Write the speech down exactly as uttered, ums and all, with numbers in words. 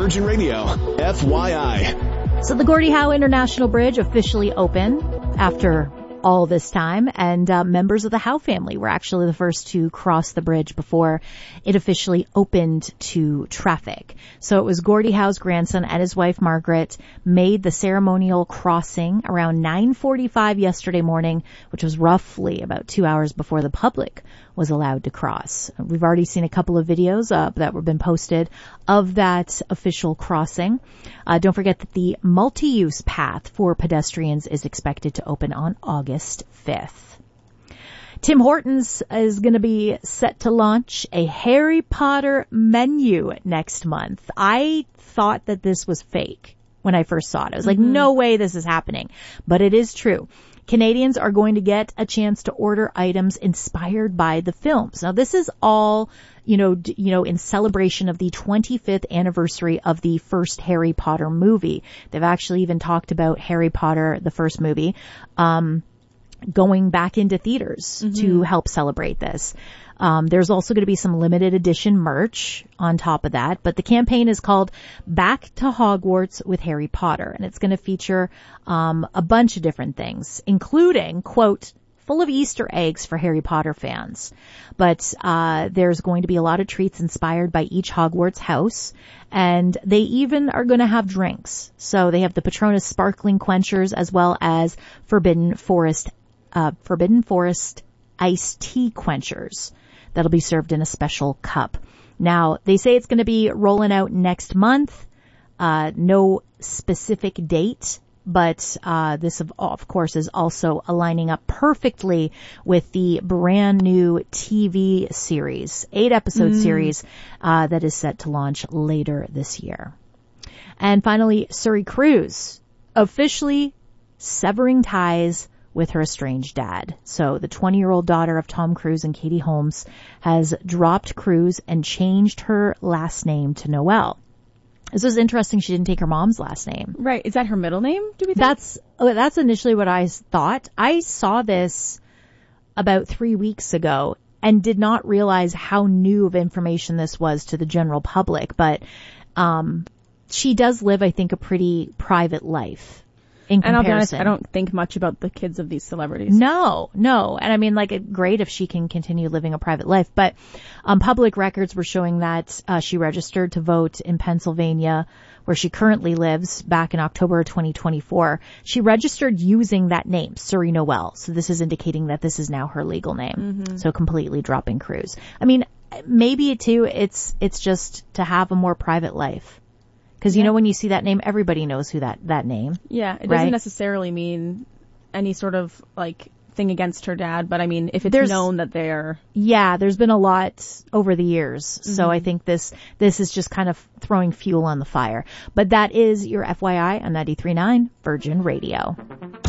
Virgin Radio, F Y I. So the Gordie Howe International Bridge officially opened after all this time, and uh, members of the Howe family were actually the first to cross the bridge before it officially opened to traffic. So it was Gordie Howe's grandson and his wife Margaret made the ceremonial crossing around nine forty-five yesterday morning, which was roughly about two hours before the public was allowed to cross. We've already seen a couple of videos uh, that have been posted of that official crossing. Uh, don't forget that the multi-use path for pedestrians is expected to open on August fifth. Tim Hortons is going to be set to launch a Harry Potter menu next month. I thought that this was fake when I first saw it. I was mm-hmm. like, no way this is happening. But it is true. Canadians are going to get a chance to order items inspired by the films. Now, this is all, you know, d- you know, in celebration of the twenty-fifth anniversary of the first Harry Potter movie. They've actually even talked about Harry Potter, the first movie, um, going back into theaters mm-hmm. to help celebrate this. Um, there's also going to be some limited edition merch on top of that, but the campaign is called Back to Hogwarts with Harry Potter, and it's going to feature um, a bunch of different things, including, quote, full of Easter eggs for Harry Potter fans. But uh there's going to be a lot of treats inspired by each Hogwarts house, and they even are going to have drinks. So they have the Patronus Sparkling Quenchers as well as Forbidden Forest, uh Forbidden Forest Iced Tea Quenchers that'll be served in a special cup. Now, they say it's going to be rolling out next month. Uh, no specific date, but uh, this, of, of course, is also aligning up perfectly with the brand new T V series, eight-episode mm. series uh, that is set to launch later this year. And finally, Suri Cruise officially severing ties with her estranged dad. So the twenty-year-old daughter of Tom Cruise and Katie Holmes has dropped Cruise and changed her last name to Noel. This is interesting. She didn't take her mom's last name. Right. Is that her middle name, do we think? That's, that's initially what I thought. I saw this about three weeks ago and did not realize how new of information this was to the general public. But um she does live, I think, a pretty private life. In and I'll be honest, I don't think much about the kids of these celebrities. No, no. And I mean, like, great if she can continue living a private life. But um, public records were showing that uh, she registered to vote in Pennsylvania, where she currently lives, back in October of twenty twenty-four. She registered using that name, Suri Noel. So this is indicating that this is now her legal name. Mm-hmm. So completely dropping Cruise. I mean, maybe, too, it's it's just to have a more private life. Because, you yeah. know, when you see that name, everybody knows who that, that name. Yeah, it right? doesn't necessarily mean any sort of, like, thing against her dad. But, I mean, if it's there's, known that they're... Yeah, there's been a lot over the years. Mm-hmm. So I think this this is just kind of throwing fuel on the fire. But that is your F Y I on ninety-three point nine Virgin Radio.